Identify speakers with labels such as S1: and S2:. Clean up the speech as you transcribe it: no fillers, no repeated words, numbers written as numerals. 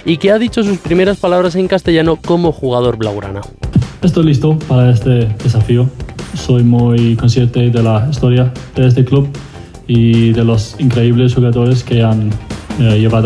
S1: y que ha dicho sus primeras palabras en castellano como jugador blaugrana.
S2: Estoy listo para este desafío. Soy muy consciente de la historia de este club y de los increíbles jugadores que han llevado